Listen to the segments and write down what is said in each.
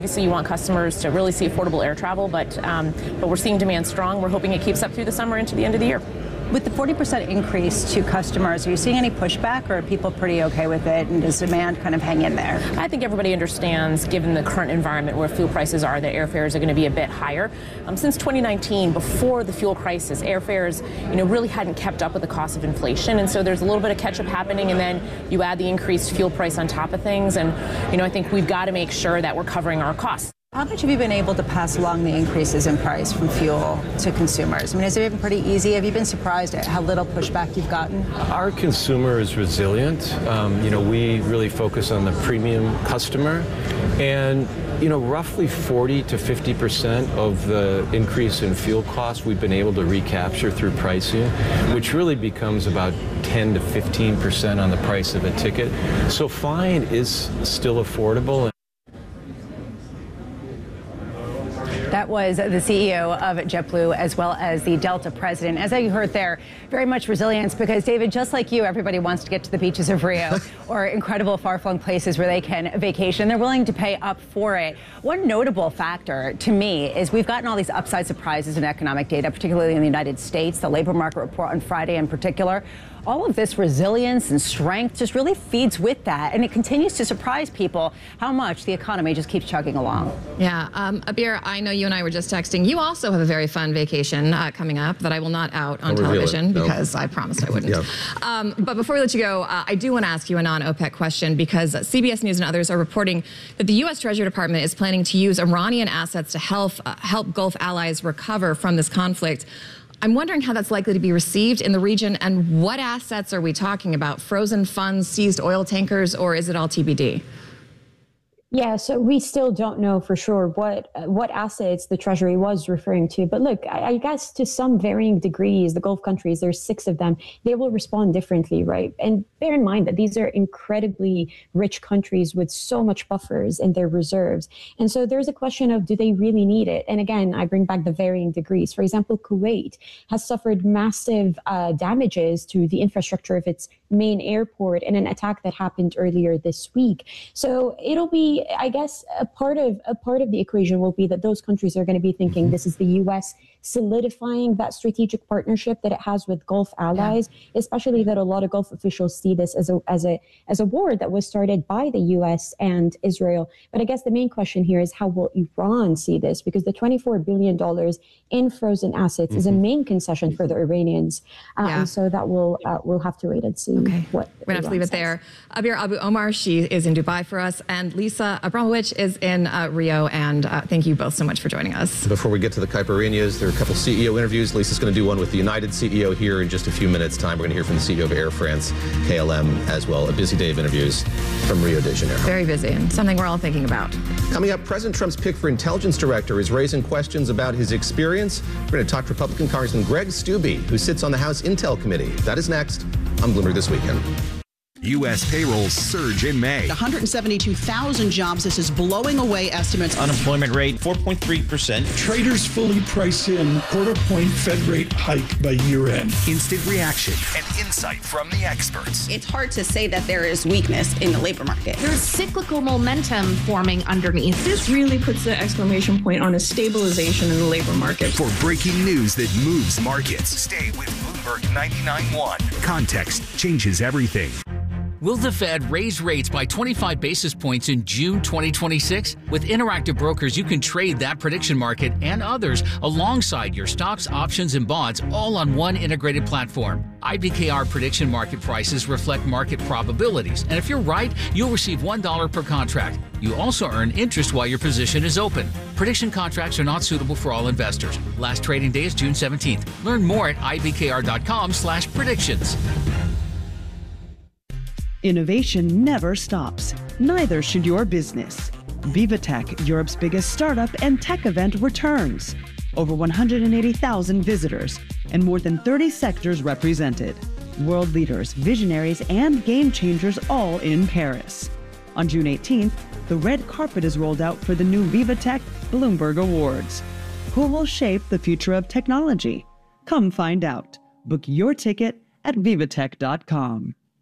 Obviously, you want customers to really see affordable air travel, but we're seeing demand strong. We're hoping it keeps up through the summer into the end of the year. With the 40% increase to customers, are you seeing any pushback, or are people pretty okay with it, and does demand kind of hang in there? I think everybody understands, given the current environment where fuel prices are, that airfares are going to be a bit higher. Since 2019, before the fuel crisis, airfares, really hadn't kept up with the cost of inflation, and so there's a little bit of catch-up happening, and then you add the increased fuel price on top of things, and I think we've got to make sure that we're covering our costs. How much have you been able to pass along the increases in price from fuel to consumers? I mean, has it been pretty easy? Have you been surprised at how little pushback you've gotten? Our consumer is resilient. We really focus on the premium customer. And, roughly 40 to 50% of the increase in fuel costs we've been able to recapture through pricing, which really becomes about 10 to 15% on the price of a ticket. So flying is still affordable. That was the CEO of JetBlue, as well as the Delta president. As you heard there, very much resilience, because, David, just like you, everybody wants to get to the beaches of Rio or incredible far-flung places where they can vacation. They're willing to pay up for it. One notable factor to me is we've gotten all these upside surprises in economic data, particularly in the United States, the labor market report on Friday in particular. All of this resilience and strength just really feeds with that, and it continues to surprise people how much the economy just keeps chugging along. Yeah, Abir, I know you and I were just texting. You also have a very fun vacation coming up that I will not out on television because I promised I wouldn't. But before we let you go, I do want to ask you a non-OPEC question, because CBS News and others are reporting that the U.S. Treasury Department is planning to use Iranian assets to help Gulf allies recover from this conflict. I'm wondering how that's likely to be received in the region, and what assets are we talking about? Frozen funds, seized oil tankers, or is it all TBD? Yeah, so we still don't know for sure what assets the Treasury was referring to. But look, I guess to some varying degrees, the Gulf countries, there's 6 of them, they will respond differently, right? And bear in mind that these are incredibly rich countries with so much buffers in their reserves. And so there's a question of, do they really need it? And again, I bring back the varying degrees. For example, Kuwait has suffered massive damages to the infrastructure of its main airport in an attack that happened earlier this week. So it'll be, I guess, a part of the equation will be that those countries are going to be thinking this is the U.S. solidifying that strategic partnership that it has with Gulf allies, especially that a lot of Gulf officials see this as a war that was started by the U.S. and Israel. But I guess the main question here is, how will Iran see this? Because the $24 billion in frozen assets is a main concession for the Iranians. And so that we'll have to wait and see what we're going to have to leave it there. Abir Abu Omar, she is in Dubai for us, and Lisa Abramovich is in Rio. And thank you both so much for joining us. Before we get to the Caipirinhas, there are a couple CEO interviews. Lisa's going to do one with the United CEO here in just a few minutes' time. We're going to hear from the CEO of Air France, KLM, as well. A busy day of interviews from Rio de Janeiro. Very busy, and something we're all thinking about. Coming up, President Trump's pick for intelligence director is raising questions about his experience. We're going to talk to Republican Congressman Greg Steube, who sits on the House Intel Committee. That is next on Bloomberg This Weekend. U.S. payrolls surge in May. 172,000 jobs. This is blowing away estimates. Unemployment rate, 4.3%. Traders fully price in quarter-point Fed rate hike by year-end. Instant reaction and insight from the experts. It's hard to say that there is weakness in the labor market. There's cyclical momentum forming underneath. This really puts the exclamation point on a stabilization in the labor market. For breaking news that moves markets, stay with Bloomberg 99.1. Context changes everything. Will the Fed raise rates by 25 basis points in June 2026? With Interactive Brokers, you can trade that prediction market and others alongside your stocks, options, and bonds, all on one integrated platform. IBKR prediction market prices reflect market probabilities, and if you're right, you'll receive $1 per contract. You also earn interest while your position is open. Prediction contracts are not suitable for all investors. Last trading day is June 17th. Learn more at ibkr.com/predictions. Innovation never stops. Neither should your business. VivaTech, Europe's biggest startup and tech event, returns. Over 180,000 visitors and more than 30 sectors represented. World leaders, visionaries, and game changers all in Paris. On June 18th, the red carpet is rolled out for the new VivaTech Bloomberg Awards. Who will shape the future of technology? Come find out. Book your ticket at vivatech.com.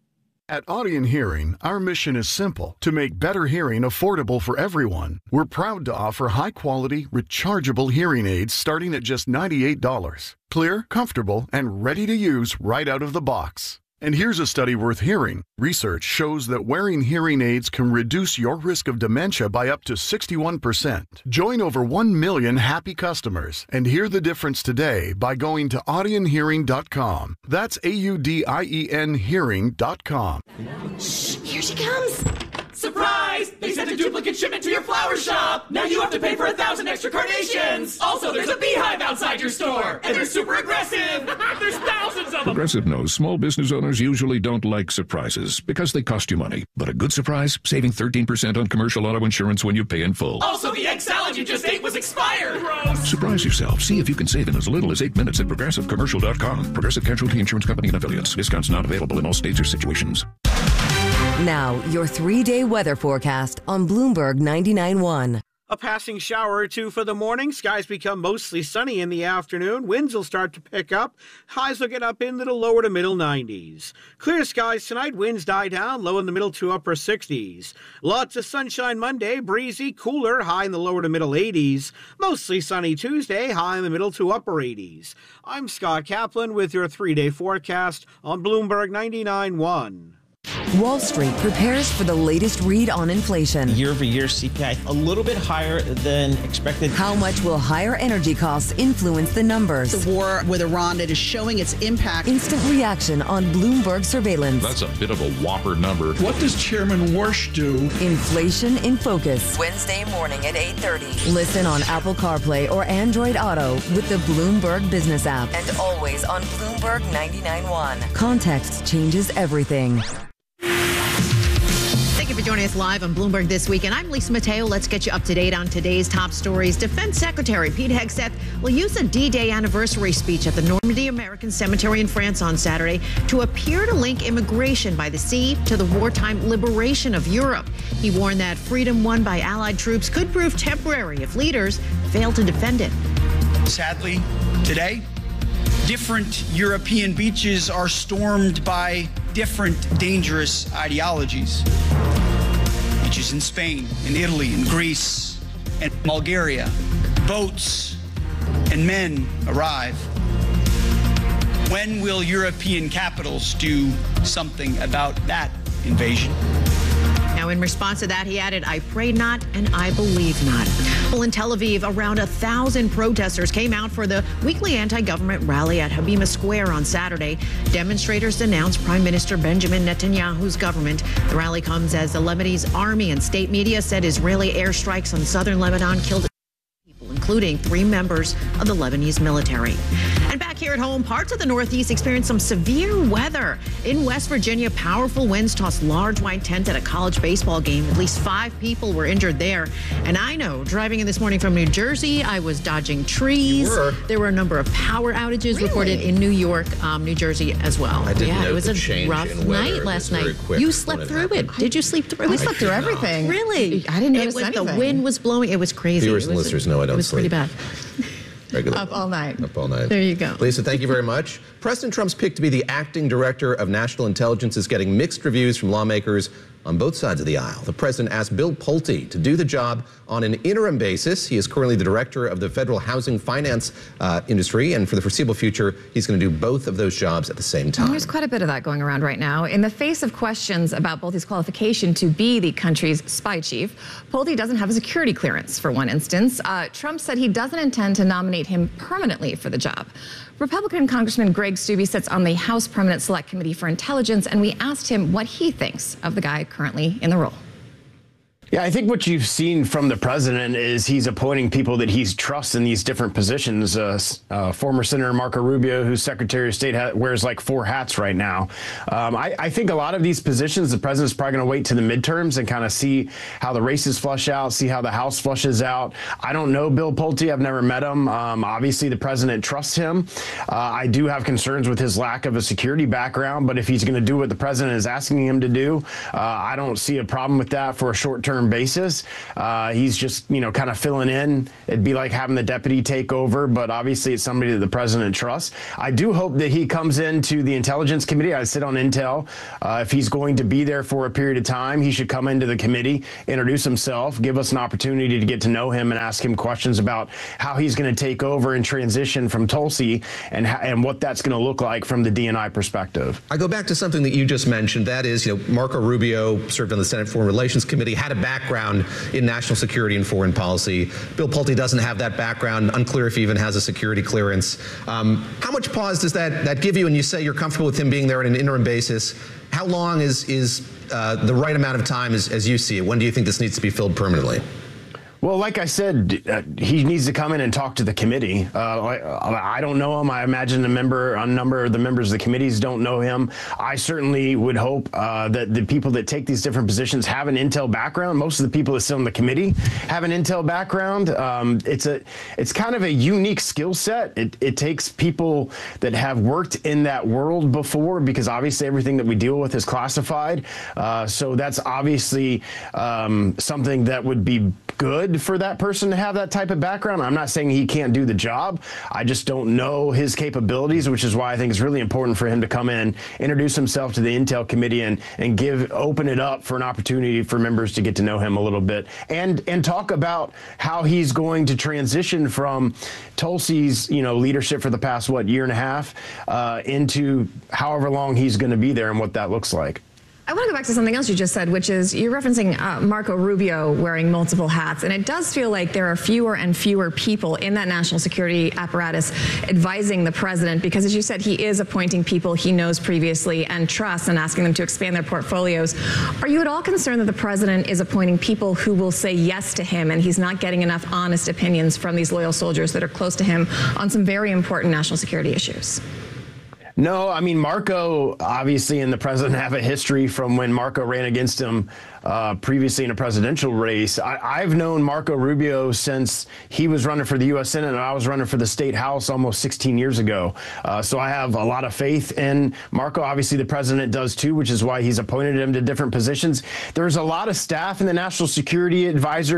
At Audion Hearing, our mission is simple: to make better hearing affordable for everyone. We're proud to offer high-quality, rechargeable hearing aids starting at just $98. Clear, comfortable, and ready to use right out of the box. And here's a study worth hearing. Research shows that wearing hearing aids can reduce your risk of dementia by up to 61%. Join over 1 million happy customers and hear the difference today by going to audionhearing.com. That's AUDIEN hearing.com. Shh, here she comes. Surprise! They sent a duplicate shipment to your flower shop! Now you have to pay for 1,000 extra carnations! Also, there's a beehive outside your store! And they're super aggressive! There's thousands of them! Progressive knows small business owners usually don't like surprises because they cost you money. But a good surprise? Saving 13% on commercial auto insurance when you pay in full. Also, the egg salad you just ate was expired! Gross! Surprise yourself. See if you can save in as little as 8 minutes at ProgressiveCommercial.com. Progressive Casualty Insurance Company and Affiliates. Discounts not available in all states or situations. Now, your 3-day weather forecast on Bloomberg 99.1. A passing shower or two for the morning. Skies become mostly sunny in the afternoon. Winds will start to pick up. Highs will get up into the lower to middle 90s. Clear skies tonight. Winds die down. Low in the middle to upper 60s. Lots of sunshine Monday. Breezy, cooler. High in the lower to middle 80s. Mostly sunny Tuesday. High in the middle to upper 80s. I'm Scott Kaplan with your 3-day forecast on Bloomberg 99.1. Wall Street prepares for the latest read on inflation. Year-over-year CPI a little bit higher than expected. How much will higher energy costs influence the numbers? The war with Iran that is showing its impact. Instant reaction on Bloomberg surveillance. That's a bit of a whopper number. What does Chairman Warsh do? Inflation in Focus. Wednesday morning at 8:30. Listen on Apple CarPlay or Android Auto with the Bloomberg Business app. And always on Bloomberg 99.1. Context changes everything. Thank you for joining us live on Bloomberg This Week. And I'm Lisa Mateo. Let's get you up to date on today's top stories. Defense Secretary Pete Hegseth will use a D-Day anniversary speech at the Normandy American Cemetery in France on Saturday to appear to link immigration by the sea to the wartime liberation of Europe. He warned that freedom won by Allied troops could prove temporary if leaders fail to defend it. Sadly, today, different European beaches are stormed by different dangerous ideologies. Beaches in Spain, in Italy, in Greece, and Bulgaria. Boats and men arrive. When will European capitals do something about that invasion? Now, in response to that, he added, I pray not and I believe not. Well, in Tel Aviv, around 1,000 protesters came out for the weekly anti-government rally at Habima Square on Saturday. Demonstrators denounced Prime Minister Benjamin Netanyahu's government. The rally comes as the Lebanese army and state media said Israeli airstrikes on southern Lebanon killed people, including 3 members of the Lebanese military. And back here at home, parts of the Northeast experienced some severe weather. In West Virginia, powerful winds tossed large white tent at a college baseball game. At least 5 people were injured there. And I know, driving in this morning from New Jersey, I was dodging trees. There were a number of power outages reported in New York, New Jersey as well. I didn't it was a rough night last night. You slept through it. Did you sleep through it? We slept through everything. Really? I didn't notice anything. The wind was blowing. It was crazy. Viewers and listeners know I don't sleep. It was pretty bad. Regular. Up all night. Up all night. There you go. Lisa, thank you very much. President Trump's pick to be the acting director of national intelligence is getting mixed reviews from lawmakers on both sides of the aisle. The president asked Bill Pulte to do the job on an interim basis. He is currently the director of the federal housing finance industry, and for the foreseeable future, he's going to do both of those jobs at the same time. There's quite a bit of that going around right now. In the face of questions about Pulte's qualification to be the country's spy chief, Pulte doesn't have a security clearance, for one instance. Trump said he doesn't intend to nominate him permanently for the job. Republican Congressman Greg Steube sits on the House Permanent Select Committee for Intelligence, and we asked him what he thinks of the guy currently in the role. Yeah, I think what you've seen from the president is he's appointing people that he trusts in these different positions. Former Senator Marco Rubio, who's Secretary of State, wears like 4 hats right now. I think a lot of these positions, the president's probably going to wait to the midterms and kind of see how the races flush out, see how the House flushes out. I don't know Bill Pulte. I've never met him. Obviously, the president trusts him. I do have concerns with his lack of a security background, but if he's going to do what the president is asking him to do, I don't see a problem with that for a short-term interim basis. He's just, kind of filling in. It'd be like having the deputy take over, but obviously it's somebody that the president trusts. I do hope that he comes into the Intelligence Committee. I sit on Intel. If he's going to be there for a period of time, he should come into the committee, introduce himself, give us an opportunity to get to know him and ask him questions about how he's going to take over and transition from Tulsi and what that's going to look like from the DNI perspective. I go back to something that you just mentioned. That is, Marco Rubio served on the Senate Foreign Relations Committee, had a background in national security and foreign policy. Bill Pulte doesn't have that background. Unclear if he even has a security clearance. How much pause does that give you? And you say you're comfortable with him being there on an interim basis. How long is the right amount of time as you see it? When do you think this needs to be filled permanently? Well, like I said, he needs to come in and talk to the committee. I don't know him. I imagine a number of the members of the committees don't know him. I certainly would hope that the people that take these different positions have an Intel background. Most of the people that sit on the committee have an Intel background. It's kind of a unique skill set. It takes people that have worked in that world before, because obviously everything that we deal with is classified. So that's obviously something that would be good for that person to have that type of background. I'm not saying he can't do the job. I just don't know his capabilities, which is why I think it's really important for him to come in, introduce himself to the Intel Committee, and open it up for an opportunity for members to get to know him a little bit and talk about how he's going to transition from Tulsi's leadership for the past year and a half into however long he's going to be there and what that looks like. I want to go back to something else you just said, which is you're referencing Marco Rubio wearing multiple hats. And it does feel like there are fewer and fewer people in that national security apparatus advising the president, because, as you said, he is appointing people he knows previously and trusts and asking them to expand their portfolios. Are you at all concerned that the president is appointing people who will say yes to him and he's not getting enough honest opinions from these loyal soldiers that are close to him on some very important national security issues? No, I mean, Marco, obviously, and the president have a history from when Marco ran against him previously in a presidential race. I've known Marco Rubio since he was running for the U.S. Senate and I was running for the state house almost 16 years ago. So I have a lot of faith in Marco. Obviously, the president does too, which is why he's appointed him to different positions. There's a lot of staff in the National Security Advisor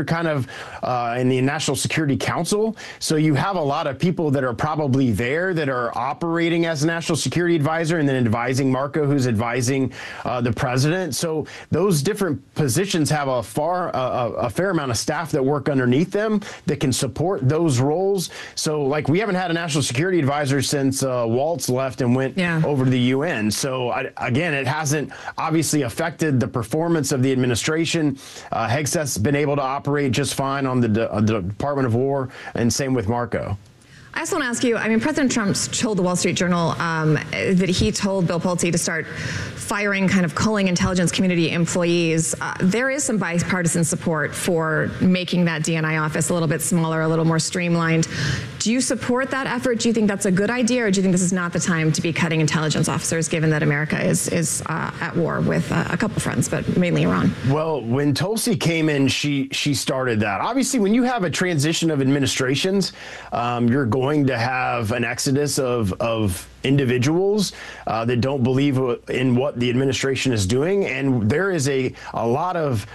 in the National Security Council. So you have a lot of people that are probably there that are operating as a National Security Advisor and then advising Marco, who's advising the president. So those different positions have a fair amount of staff that work underneath them that can support those roles. So, we haven't had a national security advisor since Waltz left and went over to the UN. So, again, it hasn't obviously affected the performance of the administration. Hegseth's been able to operate just fine on the Department of War, and same with Marco. I also want to ask you, President Trump told the Wall Street Journal that he told Bill Pulte to start firing culling intelligence community employees. There is some bipartisan support for making that DNI office a little bit smaller, a little more streamlined. Do you support that effort? Do you think that's a good idea, or do you think this is not the time to be cutting intelligence officers, given that America is at war with a couple friends, but mainly Iran? Well, when Tulsi came in, she started that. Obviously, when you have a transition of administrations, you're going to have an exodus of individuals that don't believe in what the administration is doing, and there is a lot of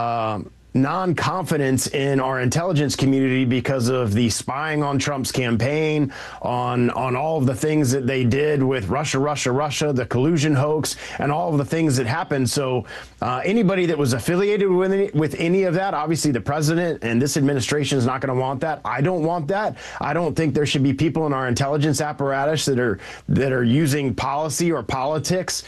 non-confidence in our intelligence community because of the spying on Trump's campaign, on all of the things that they did with Russia, the collusion hoax, and all of the things that happened. So anybody that was affiliated with any of that, obviously the president and this administration is not going to want that. I don't want that. I don't think there should be people in our intelligence apparatus that are using policy or politics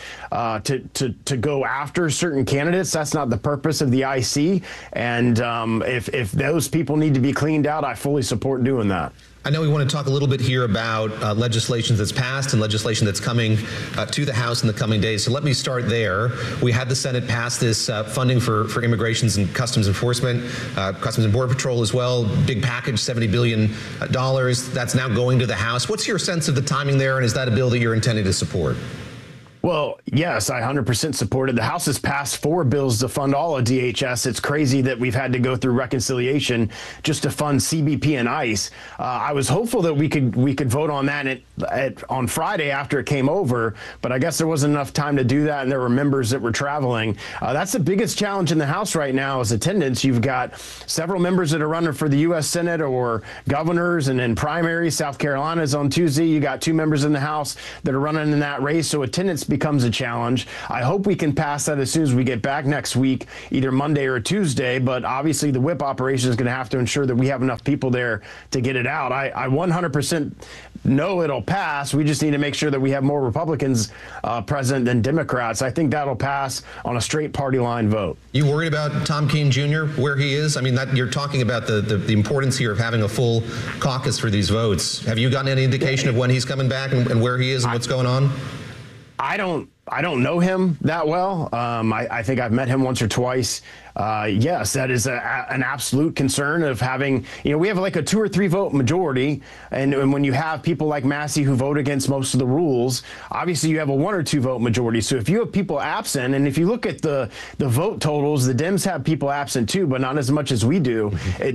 to go after certain candidates. That's not the purpose of the IC. And if those people need to be cleaned out, I fully support doing that. I know we want to talk a little bit here about legislation that's passed and legislation that's coming to the House in the coming days. So let me start there. We had the Senate pass this funding for immigrations and customs enforcement, Customs and Border Patrol as well. Big package, $70 billion. That's now going to the House. What's your sense of the timing there, and is that a bill that you're intending to support? Well, yes, I 100% support it. The House has passed 4 bills to fund all of DHS. It's crazy that we've had to go through reconciliation just to fund CBP and ICE. I was hopeful that we could vote on that on Friday after it came over, but I guess there wasn't enough time to do that, and there were members that were traveling. That's the biggest challenge in the House right now is attendance. You've got several members that are running for the U.S. Senate or governors, and in primaries, South Carolina is on Tuesday. You got 2 members in the House that are running in that race, so attendance becomes a challenge. I hope we can pass that as soon as we get back next week, either Monday or Tuesday, but obviously the whip operation is going to have to ensure that we have enough people there to get it out. I 100% know it'll pass. We just need to make sure that we have more Republicans present than Democrats. I think that'll pass on a straight party line vote. You worried about Tom Kean Jr., where he is? I mean, you're talking about the importance here of having a full caucus for these votes. Have you gotten any indication of when he's coming back and where he is and what's going on? I don't know him that well. I think I've met him once or twice. Yes, that is an absolute concern of having, we have like a 2 or 3 vote majority. And when you have people like Massie who vote against most of the rules, obviously you have a 1 or 2 vote majority. So if you have people absent, and if you look at the vote totals, the Dems have people absent too, but not as much as we do.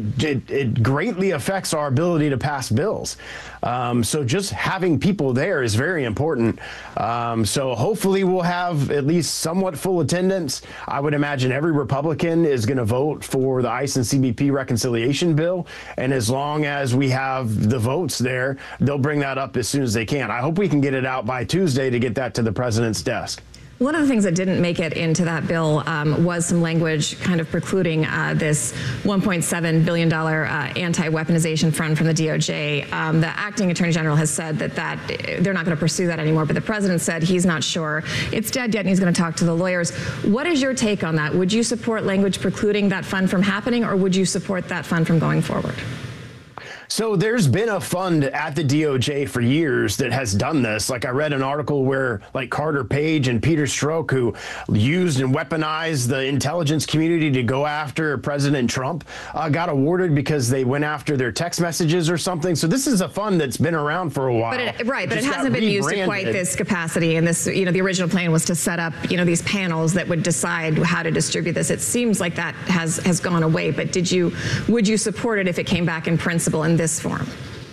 It greatly affects our ability to pass bills. So just having people there is very important. So hopefully we'll have at least somewhat full attendance. I would imagine every Republican is going to vote for the ICE and CBP reconciliation bill. And as long as we have the votes there, they'll bring that up as soon as they can. I hope we can get it out by Tuesday to get that to the president's desk. One of the things that didn't make it into that bill was some language kind of precluding this $1.7 billion anti-weaponization fund from the DOJ. The acting attorney general has said that they're not going to pursue that anymore, but the president said he's not sure it's dead yet and he's going to talk to the lawyers. What is your take on that? Would you support language precluding that fund from happening, or would you support that fund from going forward? So there's been a fund at the DOJ for years that has done this. Like I read an article where like Carter Page and Peter Strzok, who used and weaponized the intelligence community to go after President Trump, got awarded because they went after their text messages or something. So this is a fund that's been around for a while. But it hasn't been used to quite this capacity. And this, the original plan was to set up, these panels that would decide how to distribute this. It seems like that has gone away. But would you support it if it came back in principle in this form?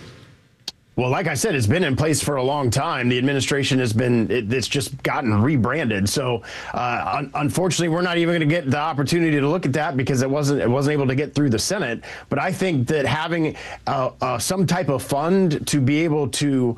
Well, like I said, it's been in place for a long time. The administration has been, it's just gotten rebranded. So unfortunately, we're not even going to get the opportunity to look at that because it wasn't able to get through the Senate. But I think that having some type of fund to be able to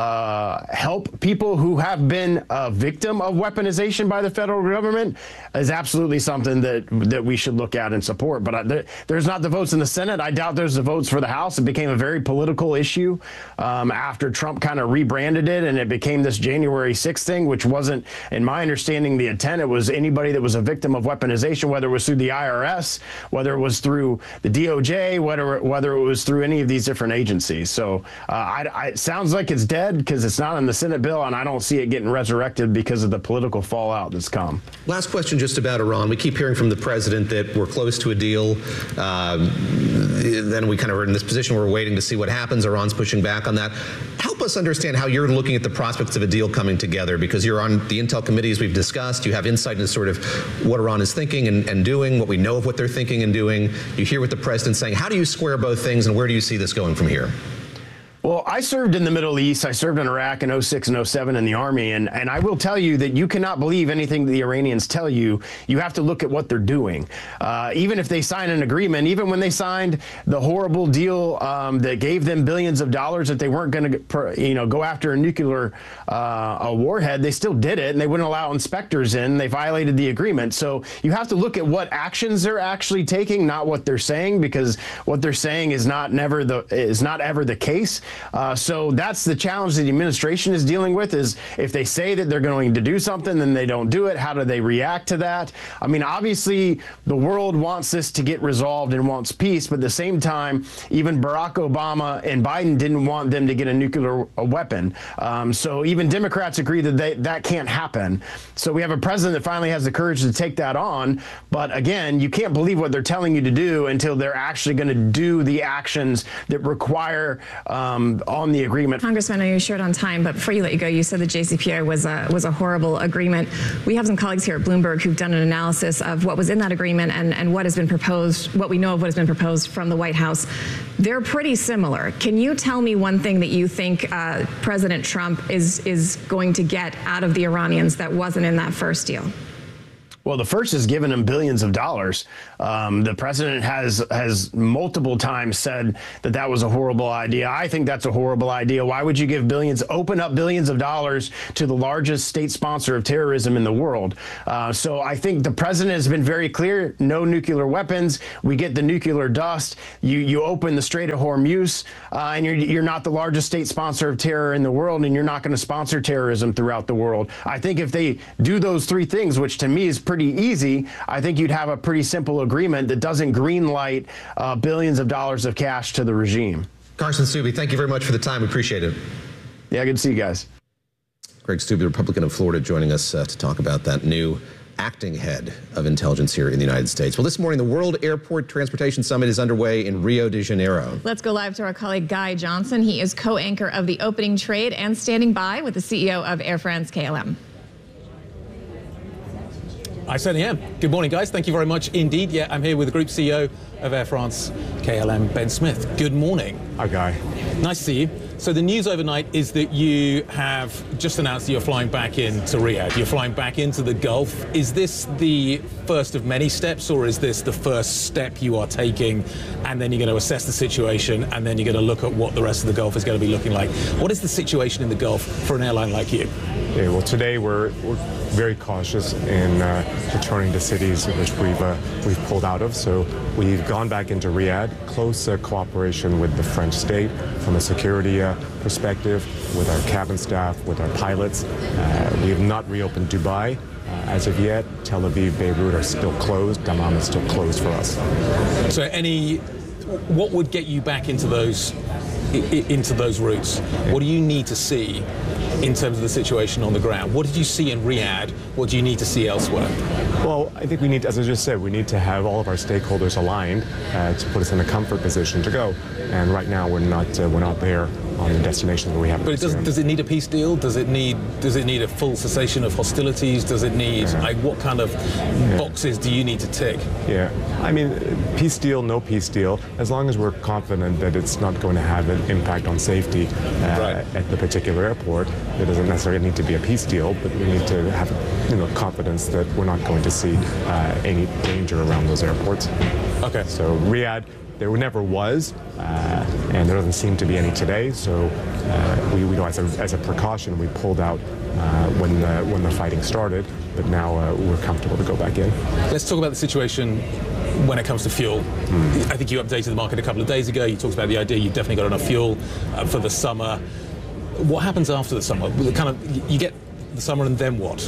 help people who have been a victim of weaponization by the federal government is absolutely something that we should look at and support. But there's not the votes in the Senate. I doubt there's the votes for the House. It became a very political issue after Trump kind of rebranded it, and it became this January 6th thing, which wasn't, in my understanding, the intent. It was anybody that was a victim of weaponization, whether it was through the IRS, whether it was through the DOJ, whether it was through any of these different agencies. So it sounds like it's dead because it's not in the Senate bill, and I don't see it getting resurrected because of the political fallout that's come. Last question just about Iran. We keep hearing from the president that we're close to a deal. Then we kind of are in this position where we're waiting to see what happens. Iran's pushing back on that. Help us understand how you're looking at the prospects of a deal coming together, because you're on the intel committees we've discussed. You have insight into sort of what Iran is thinking and doing, what we know of what they're thinking and doing. You hear what the president's saying. How do you square both things, and where do you see this going from here? Well, I served in the Middle East. I served in Iraq in 06 and 07 in the Army. And I will tell you that you cannot believe anything that the Iranians tell you. You have to look at what they're doing. Even if they sign an agreement, even when they signed the horrible deal that gave them billions of dollars that they weren't going to go after a nuclear a warhead, they still did it, and they wouldn't allow inspectors in. They violated the agreement. So you have to look at what actions they're actually taking, not what they're saying, because what they're saying is not ever the case. So that's the challenge that the administration is dealing with, is if they say that they're going to do something, then they don't do it. How do they react to that? I mean, obviously, the world wants this to get resolved and wants peace, but at the same time, even Barack Obama and Biden didn't want them to get a nuclear weapon. So even Democrats agree that that can't happen. So we have a president that finally has the courage to take that on. But again, you can't believe what they're telling you to do until they're actually going to do the actions that require on the agreement. Congressman, I know you're short on time, but before you let you go, you said the JCPOA was a horrible agreement. We have some colleagues here at Bloomberg who've done an analysis of what was in that agreement and what has been proposed, what we know of what has been proposed from the White House. they're pretty similar. Can you tell me one thing that you think President Trump is going to get out of the Iranians that wasn't in that first deal? Well, the first is giving them billions of dollars. The president has multiple times said that that was a horrible idea. I think that's a horrible idea. Why would you give billions, open up billions of dollars to the largest state sponsor of terrorism in the world? So I think the president has been very clear, no nuclear weapons. We get the nuclear dust. You open the Strait of Hormuz, and you're not the largest state sponsor of terror in the world, and you're not going to sponsor terrorism throughout the world. I think if they do those three things, which to me is pretty easy, I think you'd have a pretty simple agreement that doesn't greenlight billions of dollars of cash to the regime. Carson Stubbe, thank you very much for the time. We appreciate it. Yeah, good to see you guys. Greg Stubbe, Republican of Florida, joining us to talk about that new acting head of intelligence here in the United States. Well, this morning, the World Airport Transportation Summit is underway in Rio de Janeiro. Let's go live to our colleague Guy Johnson. He is co-anchor of the opening trade and standing by with the CEO of Air France KLM. I certainly am. Good morning, guys. Thank you very much indeed. Yeah, I'm here with the Group CEO of Air France KLM, Ben Smith. Good morning. Hi, Guy. Nice to see you. So the news overnight is that you have just announced that you're flying back into Riyadh. You're flying back into the Gulf. Is this the first of many steps, or is this the first step you are taking, and then you're going to assess the situation, and then you're going to look at what the rest of the Gulf is going to be looking like? What is the situation in the Gulf for an airline like you? Yeah, well, today we're very cautious in returning to cities which we've pulled out of. So we've gone back into Riyadh, close cooperation with the French state from a security perspective, with our cabin staff, with our pilots. We have not reopened Dubai as of yet. Tel Aviv, Beirut are still closed. Dammam is still closed for us. So what would get you back into those routes? What do you need to see in terms of the situation on the ground? What did you see in Riyadh? What do you need to see elsewhere? Well, I think we need, as I just said, we need to have all of our stakeholders aligned to put us in a comfort position to go. And right now, we're not there on the destination that we have. But does it need a peace deal? Does it need a full cessation of hostilities? Does it need what kind of boxes do you need to tick? Yeah, I mean, peace deal, no peace deal. As long as we're confident that it's not going to have an impact on safety at the particular airport, there doesn't necessarily need to be a peace deal. But we need to have confidence that we're not going to see any danger around those airports. Okay. So Riyadh, there never was, and there doesn't seem to be any today. So we as a precaution, we pulled out when the fighting started, but now we're comfortable to go back in. Let's talk about the situation when it comes to fuel. I think you updated the market a couple of days ago. You talked about the idea you've definitely got enough fuel for the summer. What happens after the summer? You get the summer, and then what?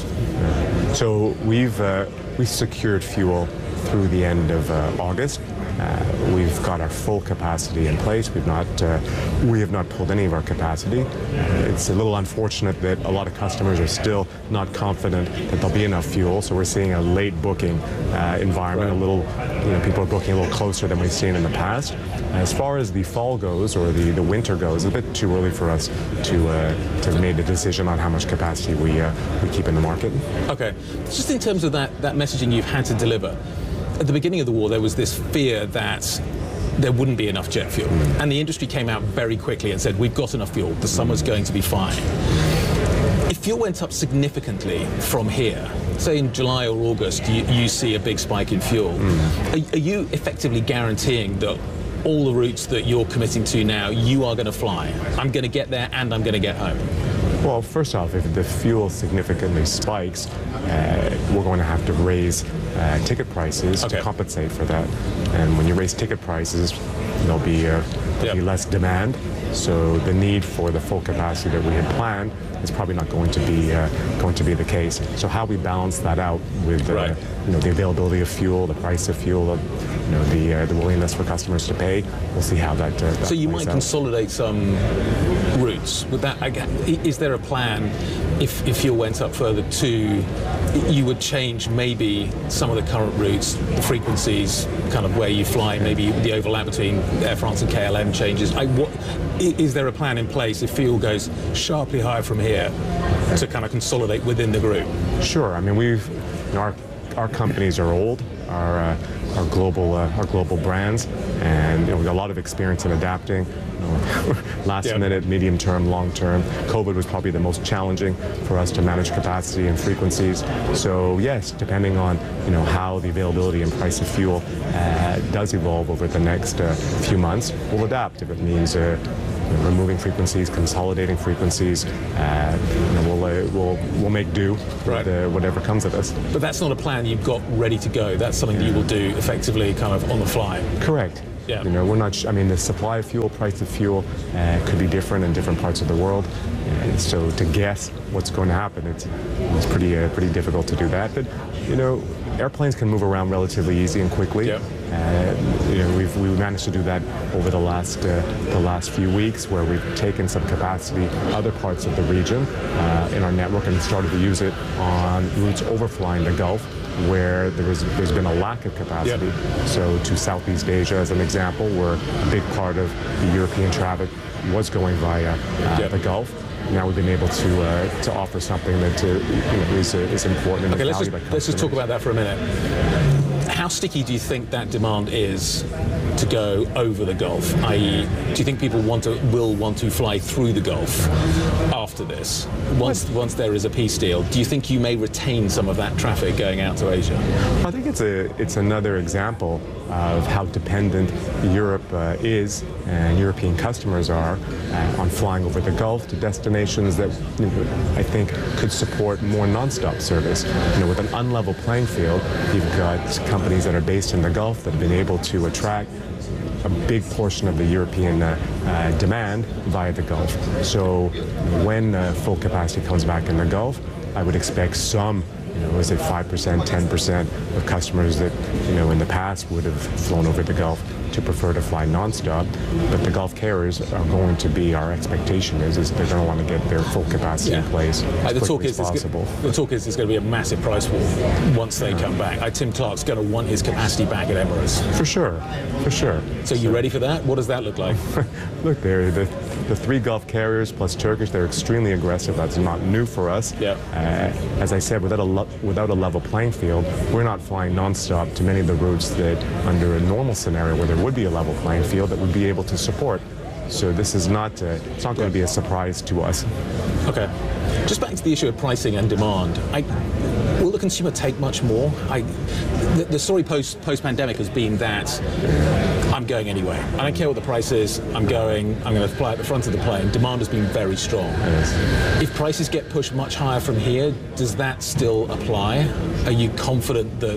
So we've secured fuel through the end of August. We've got our full capacity in place. We have not pulled any of our capacity. It's a little unfortunate that a lot of customers are still not confident that there'll be enough fuel. So we're seeing a late booking environment. People are booking a little closer than we've seen in the past. As far as the fall goes, or the winter goes, it's a bit too early for us to make a decision on how much capacity we keep in the market. Okay, just in terms of that messaging you've had to deliver. At the beginning of the war, there was this fear that there wouldn't be enough jet fuel. And the industry came out very quickly and said, we've got enough fuel, the summer's going to be fine. If fuel went up significantly from here, say in July or August, you see a big spike in fuel, are you effectively guaranteeing that all the routes that you're committing to now, you are going to fly? I'm going to get there and I'm going to get home. Well, first off, if the fuel significantly spikes, we're going to have to raise ticket prices to compensate for that. And when you raise ticket prices, there'll be less demand. So the need for the full capacity that we had planned is probably not going to be the case. So how we balance that out with the availability of fuel, the price of fuel, the willingness for customers to pay, we'll see how that. So you might consolidate some routes. Is there a plan if fuel went up further you would change maybe some of the current routes, the frequencies, kind of where you fly, maybe the overlap between Air France and KLM changes? Is there a plan in place if fuel goes sharply higher from here to kind of consolidate within the group? Sure. I mean, our companies are old. our global brands, and we've got a lot of experience in adapting. Last minute, medium term, long term. COVID was probably the most challenging for us to manage capacity and frequencies. So yes, depending on how the availability and price of fuel does evolve over the next few months, we'll adapt. If it means removing frequencies, consolidating frequencies, we'll make do with whatever comes of us. But that's not a plan you've got ready to go. That's something that you will do effectively kind of on the fly. Correct. Yeah. We're not. The supply of fuel, price of fuel, could be different in different parts of the world. And so to guess what's going to happen, it's pretty difficult to do that. But airplanes can move around relatively easy and quickly. Yep. We've managed to do that over the last few weeks, where we've taken some capacity other parts of the region in our network and started to use it on routes overflying the Gulf, where there's been a lack of capacity. Yep. So to Southeast Asia, as an example, where a big part of the European traffic was going via the Gulf. Now we've been able to offer something that is important. Okay, let's just talk about that for a minute. How sticky do you think that demand is to go over the Gulf? I.e., do you think people will want to fly through the Gulf after this? Once there is a peace deal, do you think you may retain some of that traffic going out to Asia? I think it's another example of how dependent Europe is and European customers are on flying over the Gulf to destinations that I think could support more nonstop service. With an unlevel playing field, you've got companies that are based in the Gulf that have been able to attract a big portion of the European demand via the Gulf. So when full capacity comes back in the Gulf, I would expect some, is it 5%, 10% of customers that, in the past would have flown over the Gulf to prefer to fly nonstop. But the Gulf carriers are going to be, our expectation is they're going to want to get their full capacity in place as quickly as possible. The talk is there's going to be a massive price war once they come back. Tim Clark's going to want his capacity back at Emirates. For sure. So you ready for that? What does that look like? Look, the three Gulf carriers plus Turkish, they're extremely aggressive. That's not new for us. Yeah. As I said, without a level playing field, we're not flying nonstop to many of the routes that, under a normal scenario where there would be a level playing field, that would be able to support. So this is not, it's not going to be a surprise to us. Okay. Just back to the issue of pricing and demand. Will the consumer take much more? The story post-pandemic has been that I'm going anyway. I don't care what the price is. I'm going to fly at the front of the plane. Demand has been very strong. Yes. If prices get pushed much higher from here, does that still apply? Are you confident that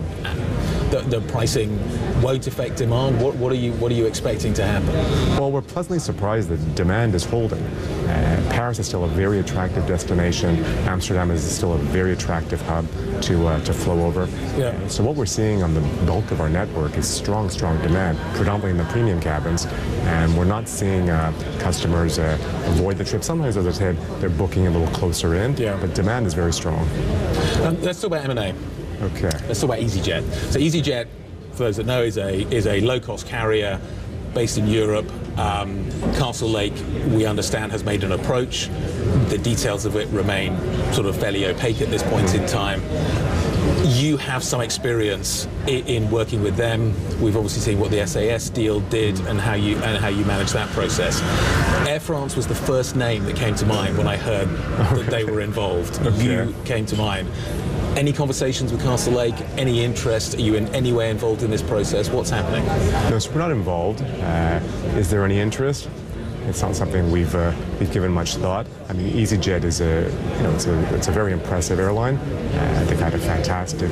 the pricing won't affect demand? What are you expecting to happen? Well, we're pleasantly surprised that demand is holding. Paris is still a very attractive destination. Amsterdam is still a very attractive hub to flow over. Yeah. So what we're seeing on the bulk of our network is strong demand, predominantly in the premium cabins, and we're not seeing customers avoid the trip. Sometimes, as I said, they're booking a little closer in, but demand is very strong. Let's talk about M&A. Okay. Let's talk about EasyJet. So EasyJet, for those that know, is a low-cost carrier based in Europe. Castle Lake, we understand, has made an approach. The details of it remain sort of fairly opaque at this point in time. You have some experience in working with them. We've obviously seen what the SAS deal did and how you managed that process. Air France was the first name that came to mind when I heard that they were involved. Okay. You came to mind. Any conversations with Castle Lake? Any interest? Are you in any way involved in this process? What's happening? No, so we're not involved. Is there any interest? It's not something we've given much thought. I mean, EasyJet is it's a very impressive airline. They've had a fantastic,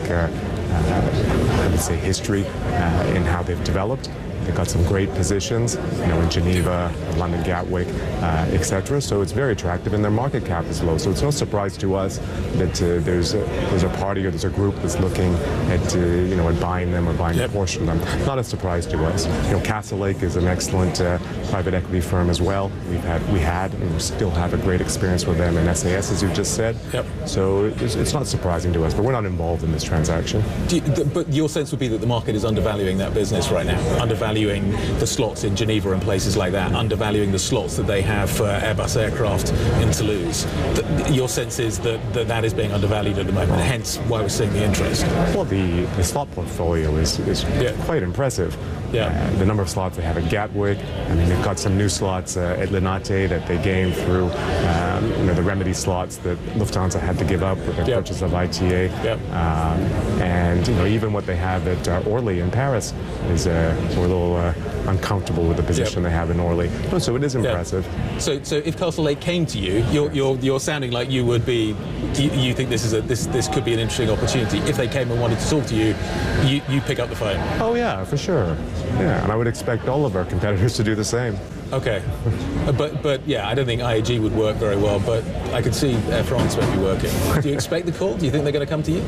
I would say, history in how they've developed. They've got some great positions, in Geneva, London Gatwick, etc. So it's very attractive, and their market cap is low. So it's no surprise to us that there's a party or there's a group that's looking at at buying them or buying a portion of them. Not a surprise to us. Castle Lake is an excellent private equity firm as well. We had and we still have a great experience with them in SAS, as you just said. Yep. So it's not surprising to us, but we're not involved in this transaction. But your sense would be that the market is undervaluing that business right now. Undervaluing undervaluing the slots in Geneva and places like that, undervaluing the slots that they have for Airbus aircraft in Toulouse. Your sense is that is being undervalued at the moment, hence why we're seeing the interest. Well, the slot portfolio is quite impressive. Yeah. The number of slots they have at Gatwick. I mean, they've got some new slots at Linate that they gained through the remedy slots that Lufthansa had to give up with their purchase of ITA. And even what they have at Orly in Paris is we're a little uncomfortable with the position they have in Orly. So it is impressive. So if Castlelake came to you, you're sounding like you would be. You think this could be an interesting opportunity. If they came and wanted to talk to you, you pick up the phone. Oh yeah, for sure. Yeah, and I would expect all of our competitors to do the same. Okay, but yeah, I don't think IAG would work very well, but I could see Air France maybe working. Do you expect the call? Do you think they're going to come to you?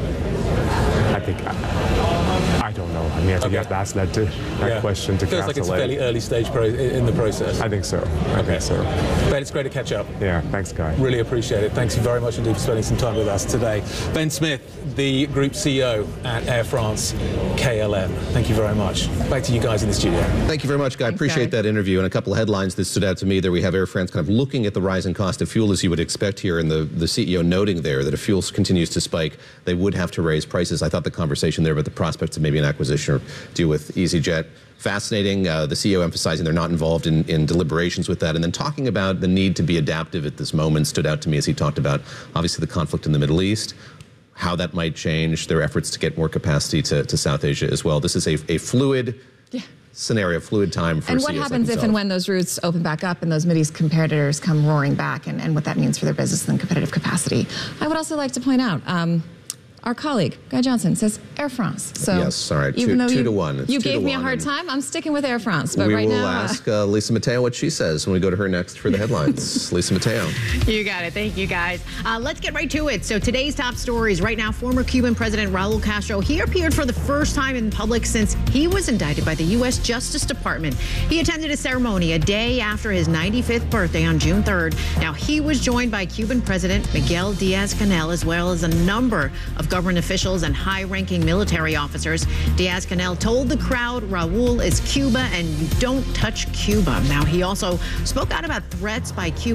I don't know. I mean, I think you have to ask that question to Castlelake. Feels like it's a fairly early stage in the process. I think so. I think so. Ben, it's great to catch up. Yeah, thanks, Guy. Really appreciate it. Thanks very much indeed for spending some time with us today. Ben Smith, the Group CEO at Air France KLM. Thank you very much. Back to you guys in the studio. Thank you very much, Guy. Appreciate that interview. And a couple of headlines that stood out to me there. We have Air France kind of looking at the rising cost of fuel, as you would expect here, and the CEO noting there that if fuel continues to spike, they would have to raise prices. I thought the conversation there about the prospects of maybe an acquisition or deal with EasyJet, fascinating. The CEO emphasizing they're not involved in deliberations with that, and then talking about the need to be adaptive at this moment stood out to me as he talked about obviously the conflict in the Middle East, how that might change their efforts to get more capacity to South Asia as well. This is a fluid scenario, fluid time for CEOs. And what happens if and when those routes open back up and those Mideast competitors come roaring back, and what that means for their business and competitive capacity? I would also like to point out, our colleague, Guy Johnson, says Air France. So yes, all right, two to one. You gave me a hard time. I'm sticking with Air France. But right now, we will ask Lisa Mateo what she says when we go to her next for the headlines. Lisa Mateo. You got it. Thank you, guys. Let's get right to it. So today's top stories. Right now, former Cuban President Raul Castro, he appeared for the first time in public since he was indicted by the U.S. Justice Department. He attended a ceremony a day after his 95th birthday on June 3rd. Now, he was joined by Cuban President Miguel Diaz-Canel, as well as a number of government officials and high-ranking military officers. Diaz-Canel told the crowd Raul is Cuba and you don't touch Cuba. Now, he also spoke out about threats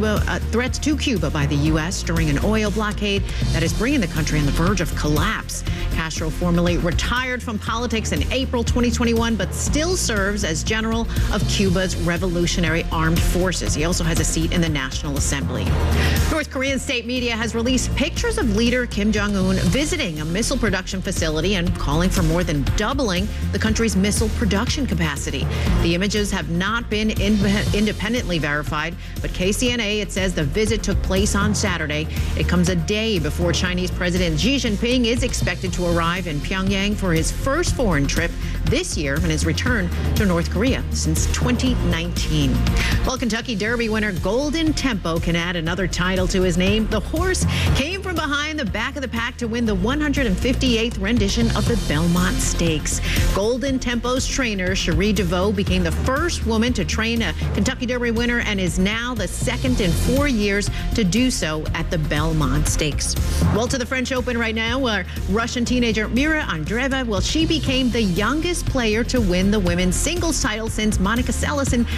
to Cuba by the U.S. during an oil blockade that is bringing the country on the verge of collapse. Castro formally retired from politics in April 2021, but still serves as general of Cuba's Revolutionary Armed Forces. He also has a seat in the National Assembly. North Korean state media has released pictures of leader Kim Jong-un visiting a missile production facility and calling for more than doubling the country's missile production capacity. The images have not been independently verified, but KCNA, it says the visit took place on Saturday. It comes a day before Chinese President Xi Jinping is expected to arrive in Pyongyang for his first foreign trip this year and his return to North Korea since 2019. Well, Kentucky Derby winner Golden Tempo can add another title to his name. The horse came from behind the back of the pack to win the 158th rendition of the Belmont Stakes. Golden Tempo's trainer, Cherie DeVoe, became the first woman to train a Kentucky Derby winner and is now the second in 4 years to do so at the Belmont Stakes. Well, to the French Open right now, where Russian teenager Mira Andreeva, well, she became the youngest player to win the women's singles title since Monica Seles in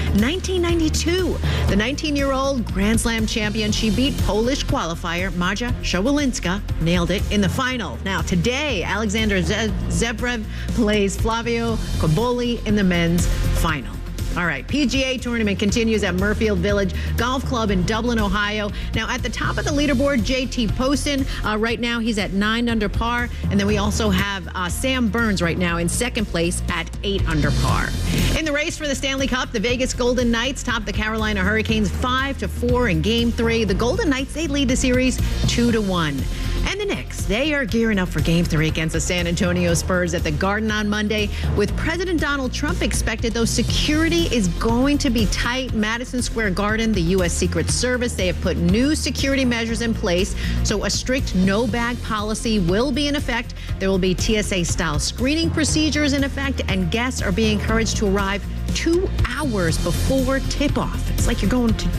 1992. The 19-year-old Grand Slam champion, she beat Polish qualifier Maja Shawalinska, nailed it in the final. Now, today, Alexander Zverev plays Flavio Cobolli in the men's final. All right, PGA tournament continues at Murfield Village Golf Club in Dublin, Ohio. Now, at the top of the leaderboard, JT Poston. Right now, he's at 9 under par. And then we also have Sam Burns right now in second place at 8 under par. In the race for the Stanley Cup, the Vegas Golden Knights top the Carolina Hurricanes 5-4 in Game 3. The Golden Knights, they lead the series 2-1. And the Knicks, they are gearing up for Game 3 against the San Antonio Spurs at the Garden on Monday. With President Donald Trump expected, though, security is going to be tight. Madison Square Garden, the U.S. Secret Service, they have put new security measures in place. So a strict no-bag policy will be in effect. There will be TSA-style screening procedures in effect, and guests are being encouraged to arrive 2 hours before tip-off. It's like you're going to have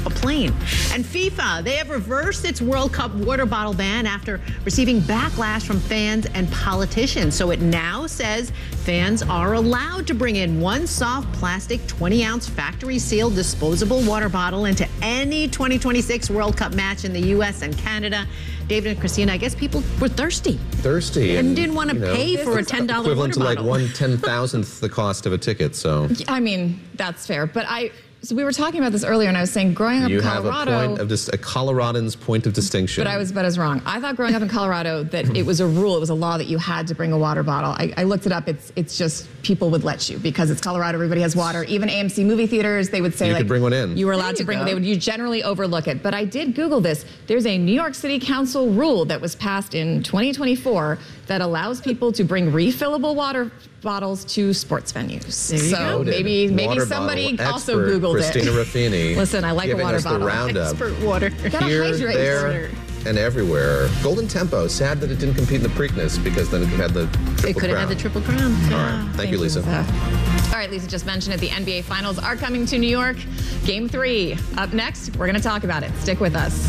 off a plane. And FIFA, they have reversed its World Cup water bottle ban after receiving backlash from fans and politicians. So it now says fans are allowed to bring in one soft plastic 20-ounce factory-sealed disposable water bottle into any 2026 World Cup match in the U.S. and Canada. David and Christina, I guess people were thirsty. And didn't want to pay for a $10 equivalent water to like bottle. 1/10,000th the cost of a ticket. So I mean, that's fair. But so we were talking about this earlier, and I was saying growing up in Colorado. You have a Coloradan's point of distinction. But I was wrong. I thought growing up in Colorado that it was a rule, it was a law that you had to bring a water bottle. I looked it up. It's just people would let you because it's Colorado. Everybody has water. Even AMC movie theaters, they would say you could bring one in. You were allowed to bring. You generally overlook it. But I did Google this. There's a New York City Council rule that was passed in 2024 that allows people to bring refillable water bottles to sports venues. There you go. Maybe somebody also Googled Christina Ruffini. Listen, I like a water bottle. The roundup. Expert water. Gotta hydrate. There, and everywhere. Golden Tempo. Sad that it didn't compete in the Preakness because then it could have the triple crown. It could have had the triple crown. All right. Thank you, Lisa. All right, Lisa just mentioned it. The NBA Finals are coming to New York. Game 3. Up next, we're going to talk about it. Stick with us.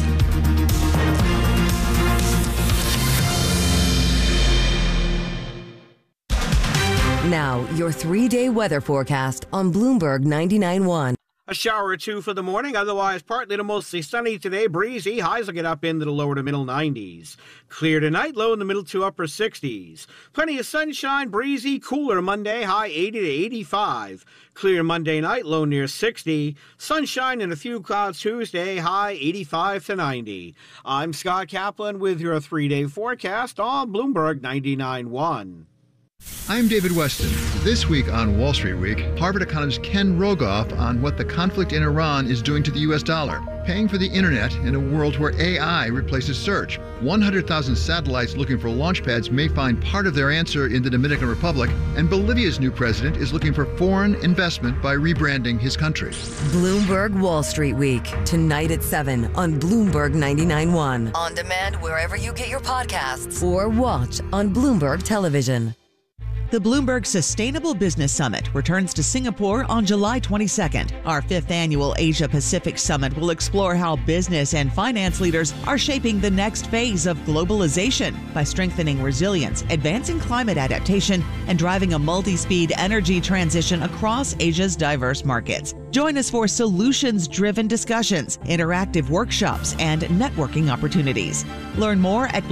Now, your 3-day weather forecast on Bloomberg 99.1. A shower or two for the morning, otherwise partly to mostly sunny today. Breezy, highs will get up into the lower to middle 90s. Clear tonight, low in the middle to upper 60s. Plenty of sunshine, breezy, cooler Monday, high 80 to 85. Clear Monday night, low near 60. Sunshine and a few clouds Tuesday, high 85 to 90. I'm Scott Kaplan with your 3-day forecast on Bloomberg 99.1. I'm David Weston. This week on Wall Street Week, Harvard economist Ken Rogoff on what the conflict in Iran is doing to the U.S. dollar, paying for the internet in a world where AI replaces search. 100,000 satellites looking for launch pads may find part of their answer in the Dominican Republic, and Bolivia's new president is looking for foreign investment by rebranding his country. Bloomberg Wall Street Week, tonight at 7 on Bloomberg 99.1. On demand wherever you get your podcasts or watch on Bloomberg Television. The Bloomberg Sustainable Business Summit returns to Singapore on July 22nd. Our 5th annual Asia Pacific Summit will explore how business and finance leaders are shaping the next phase of globalization by strengthening resilience, advancing climate adaptation, and driving a multi-speed energy transition across Asia's diverse markets. Join us for solutions-driven discussions, interactive workshops, and networking opportunities. Learn more at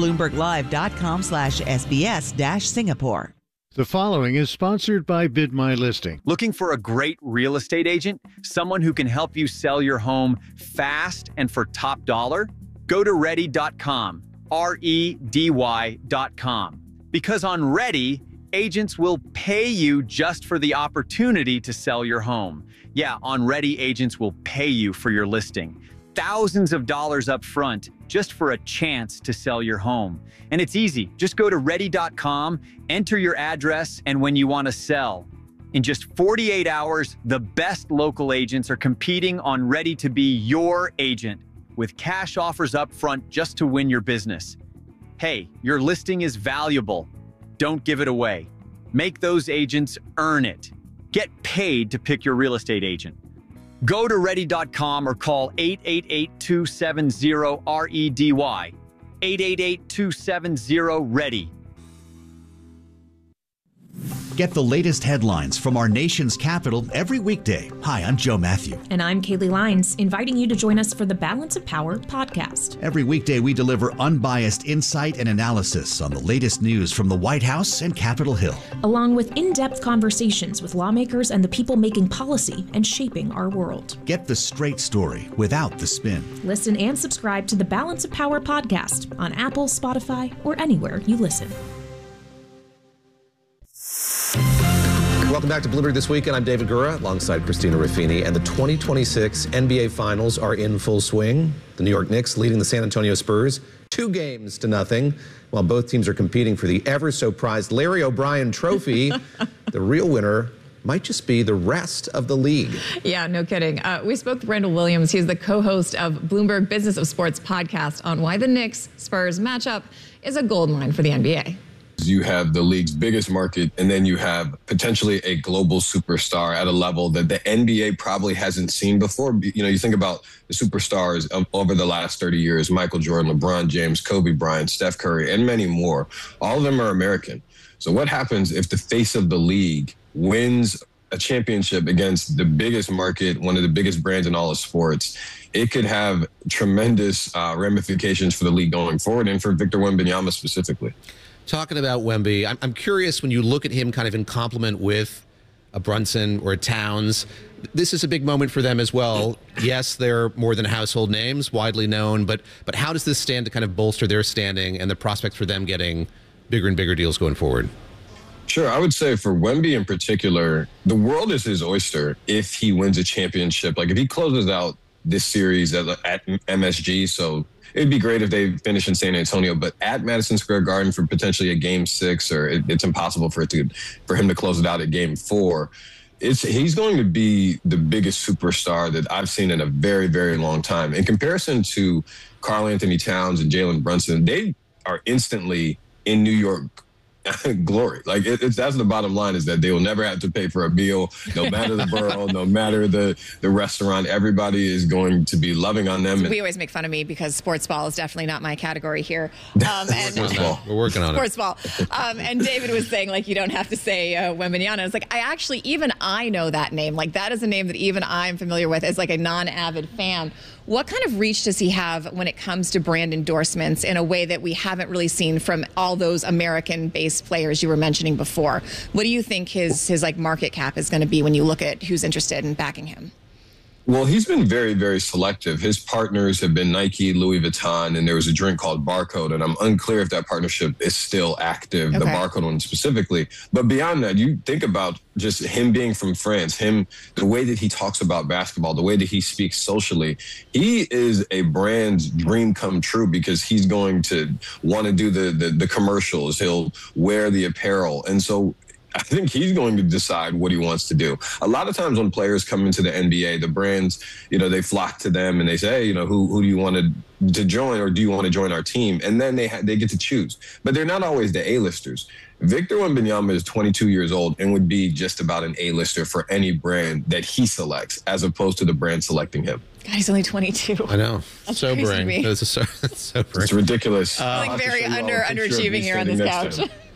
bloomberglive.com/SBS-Singapore. The following is sponsored by Bid My Listing. Looking for a great real estate agent? Someone who can help you sell your home fast and for top dollar? Go to Ready.com, REDY.com. Because on Ready, agents will pay you just for the opportunity to sell your home. Yeah, on Ready, agents will pay you for your listing. Thousands of dollars up front just for a chance to sell your home. And it's easy. Just go to Ready.com, enter your address, and when you want to sell. In just 48 hours, the best local agents are competing on Ready to be your agent with cash offers up front just to win your business. Hey, your listing is valuable. Don't give it away. Make those agents earn it. Get paid to pick your real estate agent. Go to Ready.com or call 888-270-REDY. 888-270-READY. Get the latest headlines from our nation's capital every weekday. Hi, I'm Joe Matthew. And I'm Kaylee Lyons, inviting you to join us for the Balance of Power podcast. Every weekday, we deliver unbiased insight and analysis on the latest news from the White House and Capitol Hill, along with in-depth conversations with lawmakers and the people making policy and shaping our world. Get the straight story without the spin. Listen and subscribe to the Balance of Power podcast on Apple, Spotify, or anywhere you listen. Welcome back to Bloomberg This Weekend. I'm David Gura alongside Christina Ruffini, and the 2026 NBA Finals are in full swing. The New York Knicks leading the San Antonio Spurs 2-0, while both teams are competing for the ever-so-prized Larry O'Brien Trophy. The real winner might just be the rest of the league. Yeah, no kidding. We spoke with Randall Williams. He's the co-host of Bloomberg Business of Sports podcast on why the Knicks-Spurs matchup is a gold mine for the NBA. You have the league's biggest market, and then you have potentially a global superstar at a level that the NBA probably hasn't seen before. You know, you think about the superstars over the last 30 years, Michael Jordan, LeBron James, Kobe Bryant, Steph Curry, and many more. All of them are American. So what happens if the face of the league wins a championship against the biggest market, one of the biggest brands in all of sports? It could have tremendous ramifications for the league going forward and for Victor Wembanyama specifically. Talking about Wemby, I'm curious, when you look at him kind of in complement with a Brunson or a Towns, this is a big moment for them as well. Yes, they're more than household names, widely known, but how does this stand to kind of bolster their standing and the prospects for them getting bigger and bigger deals going forward? Sure. I would say for Wemby in particular, the world is his oyster if he wins a championship. Like if he closes out this series at MSG, so it'd be great if they finish in San Antonio, but at Madison Square Garden for potentially a Game 6, or it's impossible for him to close it out at Game 4. He's going to be the biggest superstar that I've seen in a very, very long time. In comparison to Karl Anthony Towns and Jalen Brunson, they are instantly in New York glory. Like that's the bottom line, is that they will never have to pay for a meal, no matter the borough, no matter the restaurant. Everybody is going to be loving on them. We always make fun of me because sports ball is definitely not my category here. We're working on sports ball. And David was saying, like, you don't have to say Wembanyama. It's like, even I know that name. Like, that is a name that even I'm familiar with as like a non-avid fan. What kind of reach does he have when it comes to brand endorsements in a way that we haven't really seen from all those American-based players you were mentioning before? What do you think his like market cap is going to be when you look at who's interested in backing him? Well, he's been very, very selective. His partners have been Nike, Louis Vuitton, and there was a drink called Barcode, and I'm unclear if that partnership is still active, the Barcode one specifically. But beyond that, you think about just him being from France, the way that he talks about basketball, the way that he speaks socially. He is a brand's dream come true because he's going to want to do the commercials. He'll wear the apparel. And so I think he's going to decide what he wants to do. A lot of times when players come into the NBA, the brands, they flock to them and they say, hey, who do you want to join, or do you want to join our team? And then they get to choose. But they're not always the A-listers. Victor Wembanyama is 22 years old and would be just about an A-lister for any brand that he selects, as opposed to the brand selecting him. God, he's only 22. I know. That's sobering. Crazy to me. It's sobering. It's ridiculous. Like very underachieving here on this couch.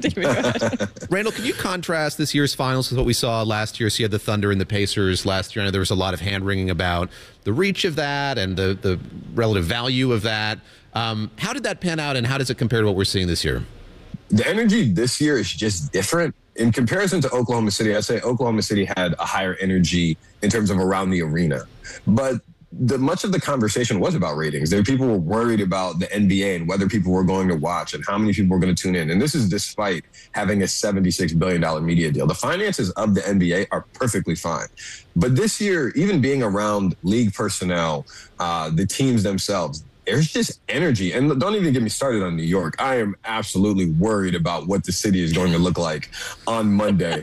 Randall, can you contrast this year's finals with what we saw last year? So you had the Thunder and the Pacers last year. I know there was a lot of hand-wringing about the reach of that and the relative value of that. How did that pan out, and how does it compare to what we're seeing this year? The energy this year is just different. In comparison to Oklahoma City, I'd say Oklahoma City had a higher energy in terms of around the arena. But much of the conversation was about ratings. People were worried about the NBA and whether people were going to watch and how many people were going to tune in. And this is despite having a $76 billion media deal. The finances of the NBA are perfectly fine. But this year, even being around league personnel, the teams themselves, there's just energy. And don't even get me started on New York. I am absolutely worried about what the city is going to look like on Monday.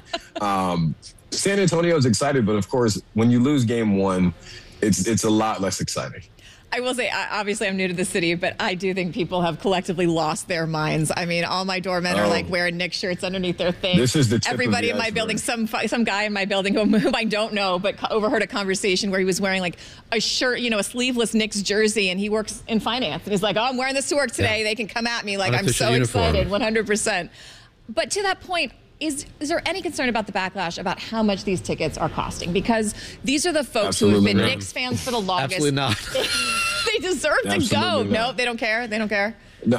San Antonio is excited, but of course, when you lose game one, it's a lot less exciting. I will say, obviously, I'm new to the city, but I do think people have collectively lost their minds. I mean, all my doormen are like wearing Knicks shirts underneath their thing. This is the tip Everybody in my building, some guy in my building whom I don't know, but overheard a conversation where he was wearing like a shirt, a sleeveless Knicks jersey, and he works in finance. And he's like, oh, I'm wearing this to work today. Yeah. They can come at me. Like, I'm so excited, 100%. But to that point, is there any concern about the backlash about how much these tickets are costing? Because these are the folks who have been Knicks fans for the longest. Absolutely not. They deserve to go. No, they don't care. They don't care. No,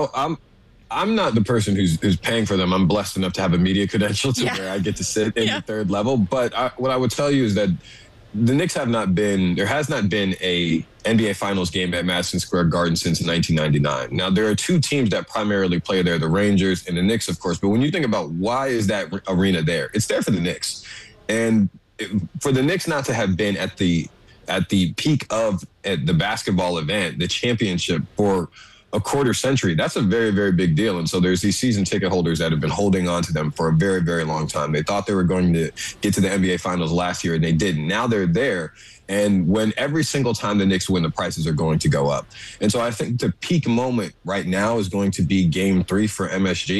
I'm not the person who's paying for them. I'm blessed enough to have a media credential where I get to sit in the third level. But what I would tell you is that the Knicks there has not been a NBA Finals game at Madison Square Garden since 1999. Now, there are two teams that primarily play there, the Rangers and the Knicks, of course. But when you think about why is that arena there, it's there for the Knicks. And for the Knicks not to have been at the peak of the basketball event, the championship, for a quarter century, that's a very, very big deal. And so there's these season ticket holders that have been holding on to them for a very, very long time. They thought they were going to get to the NBA Finals last year, and they didn't. Now they're there. And when every single time the Knicks win, the prices are going to go up. And so I think the peak moment right now is going to be Game 3 for MSG.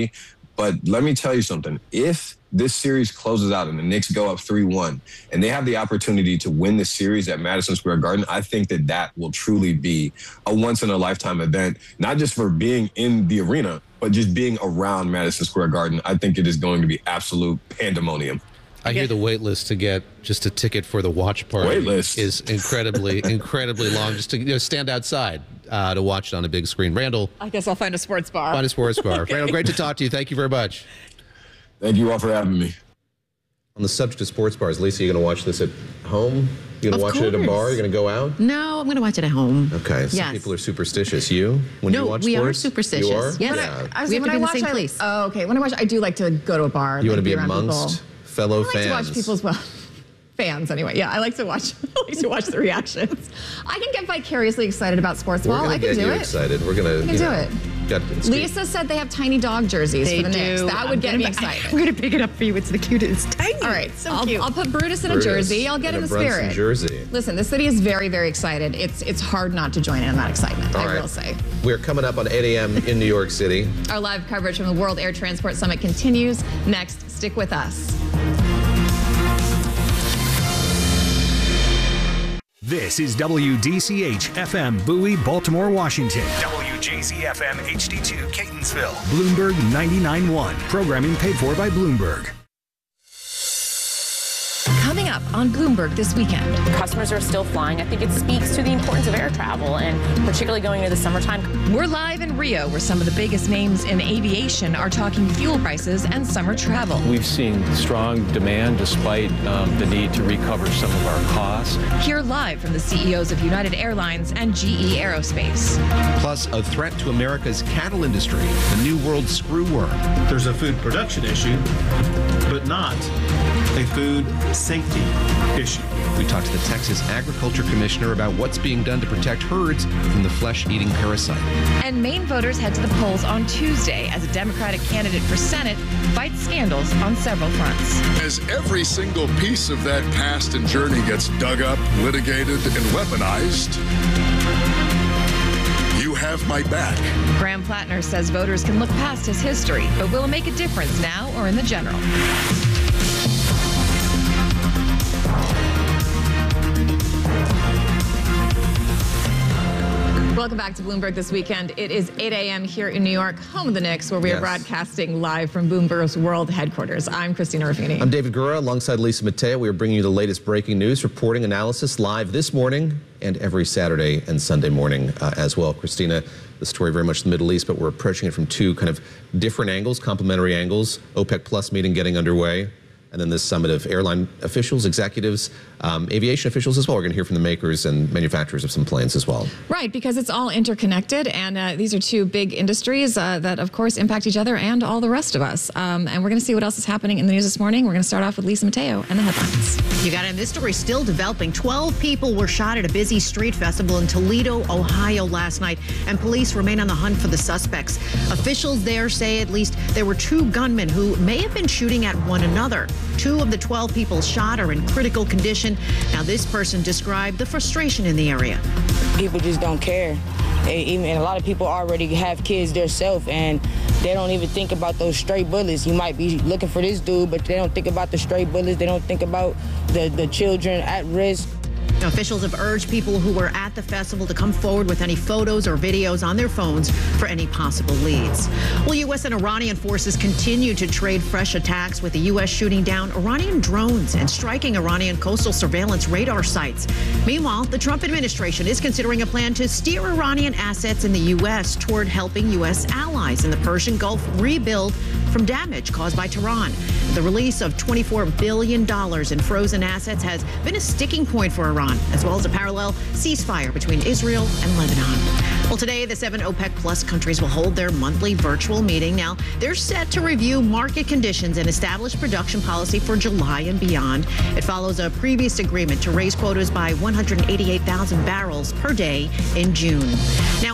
But let me tell you something. If this series closes out and the Knicks go up 3-1 and they have the opportunity to win the series at Madison Square Garden, I think that will truly be a once-in-a-lifetime event, not just for being in the arena, but just being around Madison Square Garden. I think it is going to be absolute pandemonium. I hear the wait list to get just a ticket for the watch party is incredibly long, just to stand outside to watch it on a big screen. Randall. I guess I'll find a sports bar. Find a sports bar. Okay. Randall, great to talk to you. Thank you very much. Thank you all for having me. On the subject of sports bars, Lisa, you going to watch this at home? You going to watch it at a bar? You're going to go out? No, I'm going to watch it at home. Okay. Some people are superstitious. You? When you watch we sports? are superstitious. You are? Yes. Yeah. We have to be in the same place. Oh, okay. When I watch, I do like to go to a bar. You want to be around amongst people. fellow fans? I like to watch people's, fans anyway. Yeah, I like to watch the reactions. I can get vicariously excited about sports ball. I can do it. Excited. We're going to do it. Lisa said they have tiny dog jerseys for the Knicks. That would get me excited. I'm going to pick it up for you. It's the cutest. It's tiny. All right. So cute. I'll put Brutus in a jersey. I'll get in the spirit. Jersey. Listen, the city is very, very excited. It's hard not to join in on that excitement, I will say. We're coming up on 8 a.m. in New York City. Our live coverage from the World Air Transport Summit continues. Next, stick with us. This is WDCH-FM Bowie, Baltimore, Washington. WJZ-FM HD2 Catonsville. Bloomberg 99.1. Programming paid for by Bloomberg. Coming up on Bloomberg this weekend. Customers are still flying. I think it speaks to the importance of air travel, and particularly going into the summertime. We're live in Rio, where some of the biggest names in aviation are talking fuel prices and summer travel. We've seen strong demand despite the need to recover some of our costs. Hear live from the CEOs of United Airlines and GE Aerospace. Plus, a threat to America's cattle industry, the new world screwworm. There's a food production issue, but not a food safety issue. We talked to the Texas Agriculture Commissioner about what's being done to protect herds from the flesh-eating parasite. And Maine voters head to the polls on Tuesday as a Democratic candidate for Senate fights scandals on several fronts. As every single piece of that past and journey gets dug up, litigated, and weaponized, you have my back. Graham Plattner says voters can look past his history, but will it make a difference now or in the general? Welcome back to Bloomberg This Weekend. It is 8 a.m. here in New York, home of the Knicks, where we are broadcasting live from Bloomberg's world headquarters. I'm Christina Ruffini. I'm David Gura, alongside Lisa Mateo. We are bringing you the latest breaking news, reporting, analysis live this morning and every Saturday and Sunday morning as well. Christina, the story very much in the Middle East, but we're approaching it from two kind of different angles, complementary angles. OPEC Plus meeting getting underway, and then this summit of airline officials, executives, aviation officials as well. We're going to hear from the makers and manufacturers of some planes as well. Right, because it's all interconnected, and these are two big industries that, of course, impact each other and all the rest of us. And we're going to see what else is happening in the news this morning. We're going to start off with Lisa Mateo and the headlines. You got it. This story still developing. 12 people were shot at a busy street festival in Toledo, Ohio last night, and police remain on the hunt for the suspects. Officials there say at least there were two gunmen who may have been shooting at one another. 2 of the 12 people shot are in critical condition. Now, this person described the frustration in the area. People just don't care. And a lot of people already have kids themselves, and they don't even think about those stray bullets. You might be looking for this dude, but they don't think about the stray bullets. They don't think about the children at risk. Now, officials have urged people who were at the festival to come forward with any photos or videos on their phones for any possible leads. Well, U.S. and Iranian forces continue to trade fresh attacks, with the U.S. shooting down Iranian drones and striking Iranian coastal surveillance radar sites. Meanwhile, the Trump administration is considering a plan to steer Iranian assets in the U.S. toward helping U.S. allies in the Persian Gulf rebuild from damage caused by Tehran. The release of $24 billion in frozen assets has been a sticking point for Iran, as well as a parallel ceasefire between Israel and Lebanon. Well, today, the 7 OPEC Plus countries will hold their monthly virtual meeting. Now, they're set to review market conditions and establish production policy for July and beyond. It follows a previous agreement to raise quotas by 188,000 barrels per day in June. Now, any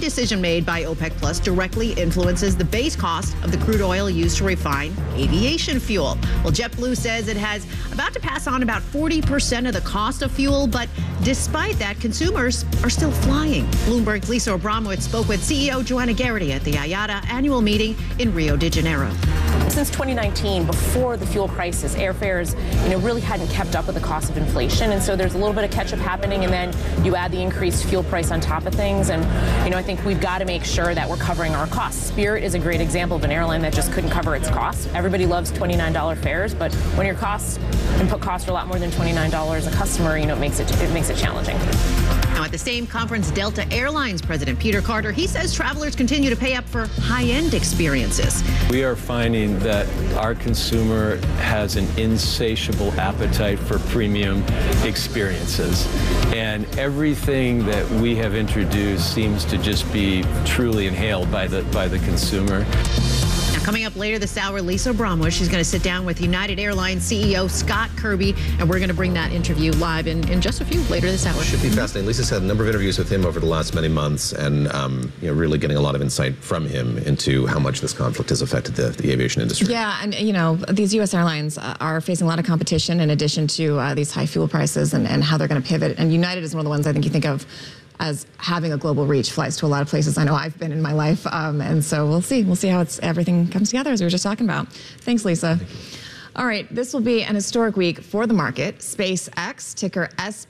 decision made by OPEC Plus directly influences the base cost of the crude oil used to refine aviation fuel. Well, JetBlue says it has about to pass on about 40% of the cost of fuel, but despite that, consumers are still flying. Bloomberg's Lisa Abramowitz spoke with CEO Joanna Garrity at the IATA annual meeting in Rio de Janeiro. Since 2019, before the fuel crisis, airfares, really hadn't kept up with the cost of inflation. And so there's a little bit of catch-up happening, and then you add the increased fuel price on top of things. And, I think we've got to make sure that we're covering our costs. Spirit is a great example of an airline that just couldn't cover its costs. Everybody loves $29 fares, but when your input costs are a lot more than $29 a customer, it makes it challenging. Now, at the same conference, Delta Airlines President Peter Carter, he says travelers continue to pay up for high-end experiences. We are finding that our consumer has an insatiable appetite for premium experiences. And everything that we have introduced seems to just be truly inhaled by the consumer. Coming up later this hour, Lisa Abramowitz, she's going to sit down with United Airlines CEO Scott Kirby, and we're going to bring that interview live in just a few later this hour. Should be fascinating. Lisa's had a number of interviews with him over the last many months, and really getting a lot of insight from him into how much this conflict has affected the aviation industry. Yeah, and these U.S. airlines are facing a lot of competition in addition to these high fuel prices and how they're going to pivot. And United is one of the ones I think you think of as having a global reach, flies to a lot of places I know I've been in my life. And so we'll see how everything comes together, as we were just talking about. Thanks, Lisa. All right, this will be an historic week for the market. SpaceX, ticker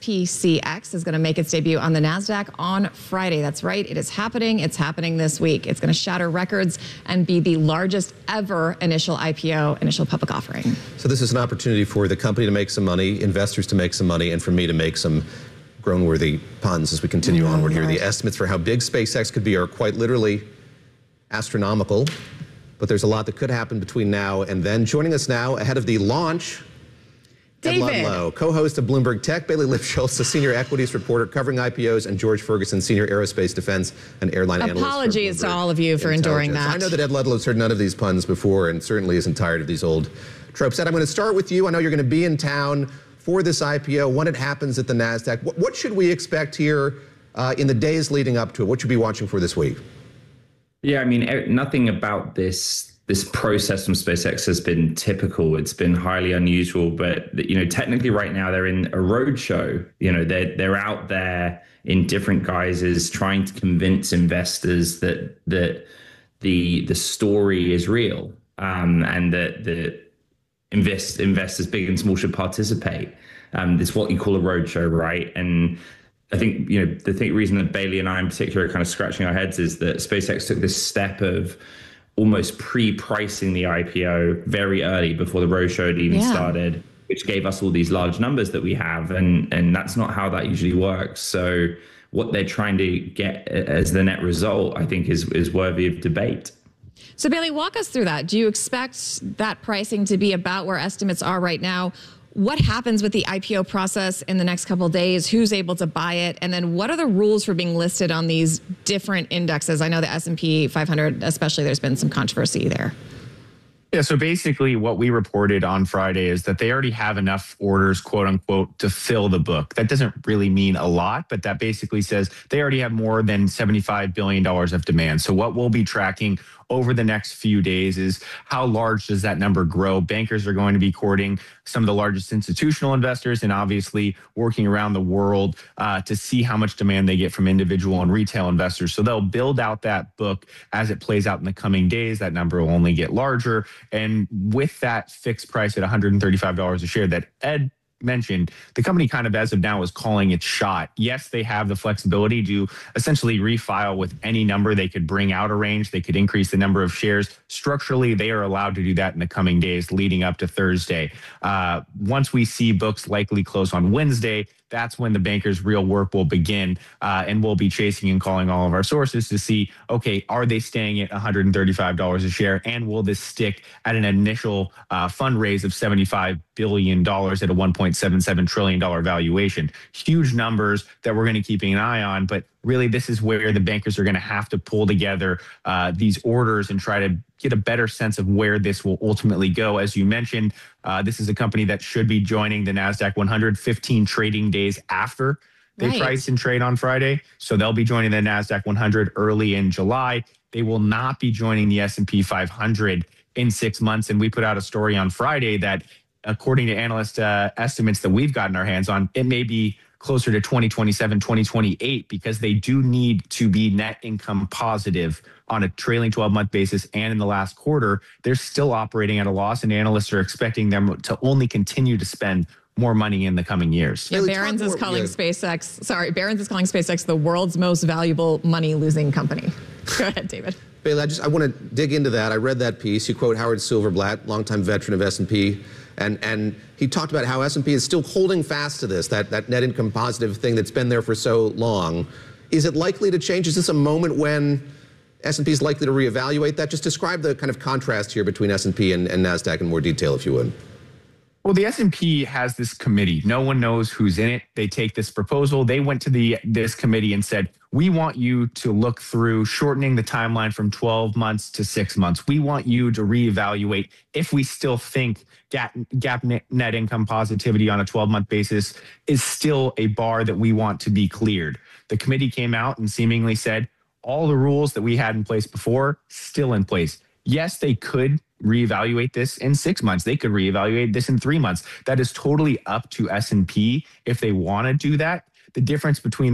SPCX, is going to make its debut on the NASDAQ on Friday. That's right, it is happening. It's happening this week. It's going to shatter records and be the largest ever initial IPO, initial public offering. So this is an opportunity for the company to make some money, investors to make some money, and for me to make some grown-worthy puns as we continue onward here. The estimates for how big SpaceX could be are quite literally astronomical, but there's a lot that could happen between now and then. Joining us now ahead of the launch, Ed Ludlow, co-host of Bloomberg Tech, Bailey Lipschultz, the senior equities reporter covering IPOs, and George Ferguson, senior aerospace, defense, and airline analyst. Apologies to all of you for enduring that. I know that Ed Ludlow's heard none of these puns before and certainly isn't tired of these old tropes. Ed, I'm going to start with you. I know you're going to be in town for this IPO when it happens at the NASDAQ. What should we expect here in the days leading up to it? What should we be watching for this week? Yeah, nothing about this process from SpaceX has been typical. It's been highly unusual, but technically right now they're in a roadshow. They're out there in different guises trying to convince investors that the story is real, and that the investors big and small should participate. It's what you call a roadshow, right? And I think, the reason that Bailey and I in particular are kind of scratching our heads is that SpaceX took this step of almost pre-pricing the IPO very early before the roadshow had even started, which gave us all these large numbers that we have. And that's not how that usually works. So what they're trying to get as the net result, I think, is worthy of debate. So, Bailey, walk us through that. Do you expect that pricing to be about where estimates are right now? What happens with the IPO process in the next couple of days? Who's able to buy it? And then what are the rules for being listed on these different indexes? I know the S&P 500, especially, there's been some controversy there. Yeah, so basically what we reported on Friday is that they already have enough orders, quote unquote, to fill the book. That doesn't really mean a lot, but that basically says they already have more than $75 billion of demand. So what we'll be tracking over the next few days is how large does that number grow? Bankers are going to be courting some of the largest institutional investors and obviously working around the world to see how much demand they get from individual and retail investors. So they'll build out that book as it plays out in the coming days. That number will only get larger. And with that fixed price at $135 a share that Ed mentioned, the company kind of as of now is calling its shot. Yes, they have the flexibility to essentially refile with any number. They could bring out a range. They could increase the number of shares. Structurally, they are allowed to do that in the coming days leading up to Thursday. Once we see books likely close on Wednesday, that's when the bankers' real work will begin. And we'll be chasing and calling all of our sources to see, okay, are they staying at $135 a share? And will this stick at an initial fundraise of $75 billion at a $1.77 trillion valuation? Huge numbers that we're going to keep an eye on. But really, this is where the bankers are going to have to pull together these orders and try to get a better sense of where this will ultimately go. As you mentioned, this is a company that should be joining the NASDAQ 115 trading days after They price and trade on Friday, so they'll be joining the NASDAQ 100 early in July. They will not be joining the S&P 500 in 6 months. And we put out a story on Friday that, according to analyst estimates that we've gotten our hands on, it may be closer to 2027, 2028, because they do need to be net income positive on a trailing 12-month basis. And in the last quarter, they're still operating at a loss, and analysts are expecting them to only continue to spend more money in the coming years. Yeah, Barron's is calling SpaceX the world's most valuable money-losing company. Go ahead, David. Bailey, I want to dig into that. I read that piece. You quote Howard Silverblatt, longtime veteran of S&P, and he talked about how S&P is still holding fast to this, that net income positive thing that's been there for so long. Is it likely to change? Is this a moment when S&P is likely to reevaluate that? Just describe the kind of contrast here between S&P and NASDAQ in more detail, if you would. Well, the S&P has this committee. No one knows who's in it. They take this proposal. They went to this committee and said, we want you to look through shortening the timeline from 12 months to 6 months. We want you to reevaluate if we still think GAAP net income positivity on a 12-month basis is still a bar that we want to be cleared. The committee came out and seemingly said, all the rules that we had in place before, still in place. Yes, they could reevaluate this in 6 months. They could reevaluate this in 3 months. That is totally up to S&P if they want to do that. The difference between